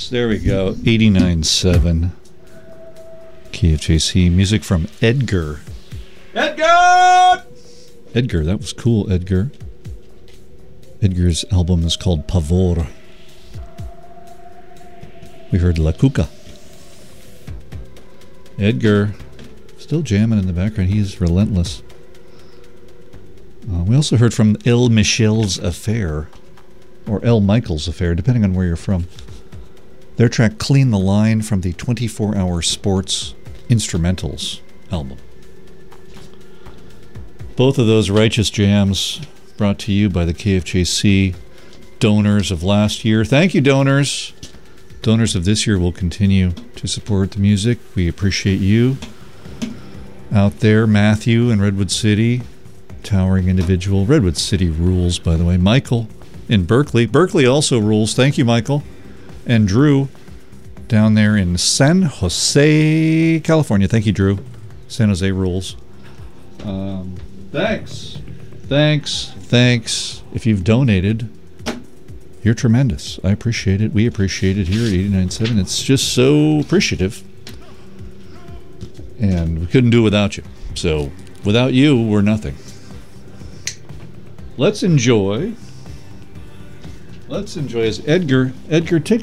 There we go. 89.7 KFJC. Music from Edgar. Edgar! Edgar, that was cool, Edgar. Edgar's album is called Pavor. We heard La Cuca. Edgar, still jamming in the background. He's relentless. We also heard from El Michel's Affair, or El Michael's Affair, depending on where you're from. Their track Clean the Line from the 24-Hour Sports Instrumentals album. Both of those righteous jams brought to you by the KFJC donors of last year. Thank you, donors. Donors of this year will continue to support the music. We appreciate you out there. Matthew in Redwood City, towering individual. Redwood City rules, by the way. Michael in Berkeley. Berkeley also rules. Thank you, Michael. And Drew down there in San Jose, California. Thank you, Drew. San Jose rules. Thanks. If you've donated, you're tremendous. I appreciate it. We appreciate it here at 89.7. It's just so appreciative. And we couldn't do it without you. So, without you, we're nothing. Let's enjoy as Edgar, take